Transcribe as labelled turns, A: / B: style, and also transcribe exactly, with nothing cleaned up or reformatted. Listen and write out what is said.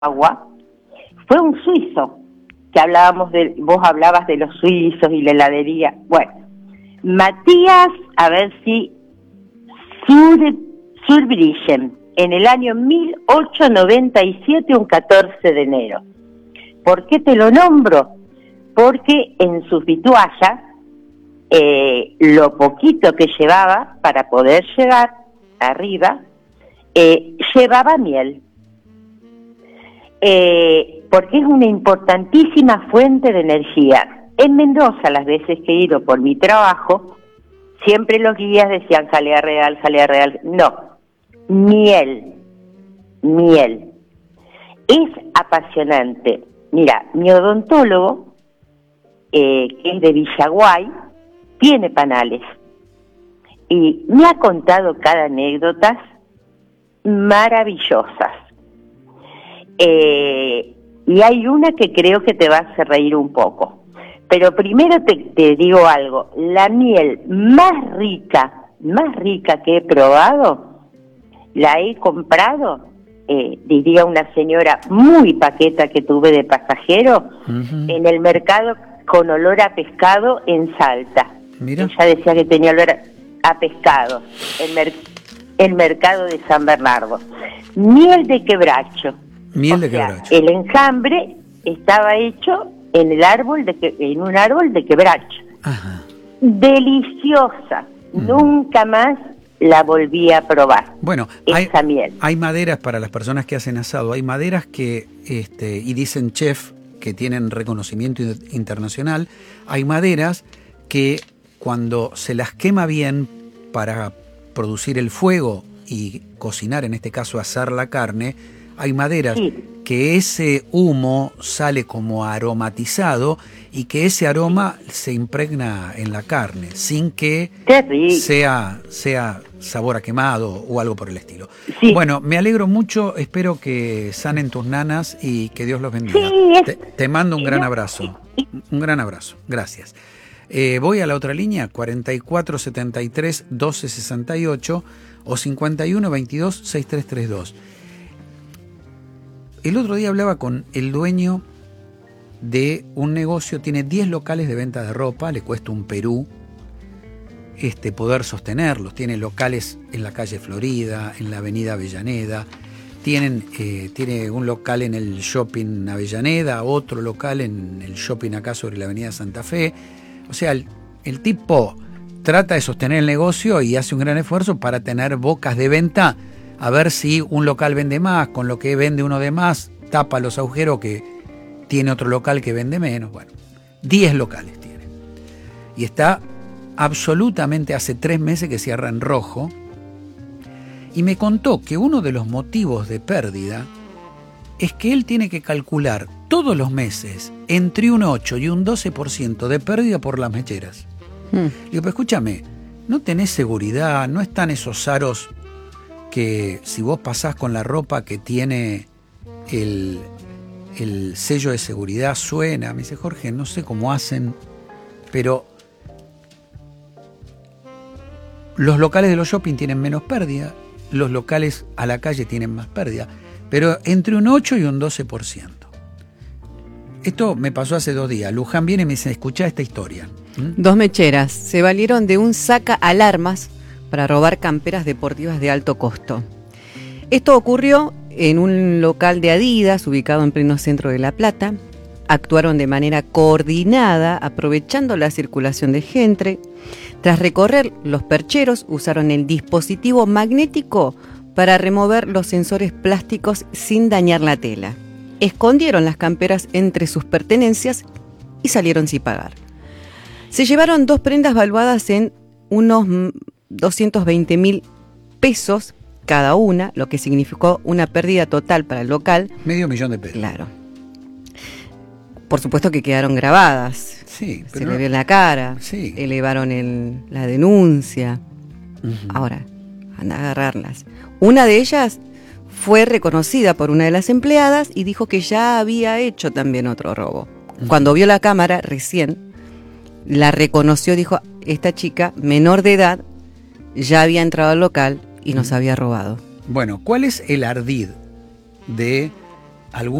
A: agua fue un suizo, que hablábamos de, vos hablabas de los suizos y la heladería. Bueno, Matías, a ver si Sur, Surbriggen, en el año mil ochocientos noventa y siete, un catorce de enero. ¿Por qué te lo nombro? Porque en sus vituallas, eh, lo poquito que llevaba para poder llegar arriba, eh, llevaba miel. Eh, porque es una importantísima fuente de energía. En Mendoza, las veces que he ido por mi trabajo, siempre los guías decían jalea real, jalea real. No, miel, miel. Es apasionante. Mira, mi odontólogo, eh, que es de Villaguay, tiene panales. Y me ha contado cada anécdotas maravillosas. Eh, y hay una que creo que te va a hacer reír un poco. Pero primero te, te digo algo. La miel más rica, más rica que he probado, la he comprado, eh, diría una señora muy paqueta que tuve de pasajero, uh-huh. en el mercado con olor a pescado en Salta. Mira. Ella decía que tenía olor a, a pescado, el, mer, el mercado de San Bernardo. Miel de quebracho.
B: Miel
A: o
B: de
A: sea,
B: quebracho.
A: El enjambre estaba hecho en el árbol de que, en un árbol de quebracho.
B: Ajá.
A: Deliciosa. Mm. Nunca más la volví a probar.
B: Bueno,
A: esa
B: hay,
A: miel.
B: Hay maderas para las personas que hacen asado. Hay maderas que, este, y dicen chef, que tienen reconocimiento internacional. Hay maderas que cuando se las quema bien para producir el fuego y cocinar, en este caso asar la carne, hay maderas sí. que ese humo sale como aromatizado y que ese aroma se impregna en la carne sin que sea, sea sabor a quemado o algo por el estilo. Sí. Bueno, me alegro mucho, espero que sanen tus nanas y que Dios los bendiga.
A: Sí, es...
B: te, te mando un gran abrazo, un gran abrazo, gracias. Eh, voy a la otra línea, cuarenta y cuatro setenta y tres doce sesenta y ocho o cincuenta y uno veintidós sesenta y tres treinta y dos. El otro día hablaba con el dueño de un negocio, tiene diez locales de venta de ropa, le cuesta un Perú este, poder sostenerlos. Tiene locales en la calle Florida, en la avenida Avellaneda, tienen, eh, tiene un local en el shopping Avellaneda, otro local en el shopping acá sobre la avenida Santa Fe. O sea, el, el tipo trata de sostener el negocio y hace un gran esfuerzo para tener bocas de venta. A ver si un local vende más, con lo que vende uno de más, tapa los agujeros que tiene otro local que vende menos. Bueno, diez locales tiene. Y está absolutamente, hace tres meses que cierra en rojo. Y me contó que uno de los motivos de pérdida es que él tiene que calcular todos los meses entre un ocho y un doce por ciento de pérdida por las mecheras. Hmm. Digo, pero escúchame, no tenés seguridad, no están esos aros que si vos pasás con la ropa que tiene el, el sello de seguridad suena. Me dice, Jorge, no sé cómo hacen, pero los locales de los shopping tienen menos pérdida, los locales a la calle tienen más pérdida, pero entre un ocho y un doce por ciento. Esto me pasó hace dos días. Luján viene y me dice, escuchá esta historia. ¿Mm?
C: Dos mecheras se valieron de un saca alarmas para robar camperas deportivas de alto costo. Esto ocurrió en un local de Adidas ubicado en pleno centro de La Plata. Actuaron de manera coordinada, aprovechando la circulación de gente. Tras recorrer los percheros, usaron el dispositivo magnético para remover los sensores plásticos sin dañar la tela. Escondieron las camperas entre sus pertenencias y salieron sin pagar. Se llevaron dos prendas valuadas en unos doscientos veinte mil pesos cada una, lo que significó una pérdida total para el local.
B: Medio millón de pesos.
C: Claro. Por supuesto que quedaron grabadas.
B: Sí, pero
C: se
B: no...
C: le vio en la cara.
B: Sí.
C: Elevaron el, la denuncia. Uh-huh. Ahora, anda a agarrarlas. Una de ellas fue reconocida por una de las empleadas y dijo que ya había hecho también otro robo. Uh-huh. Cuando vio la cámara recién, la reconoció, dijo, esta chica menor de edad ya había entrado al local y nos había robado.
B: Bueno, ¿cuál es el ardid de algún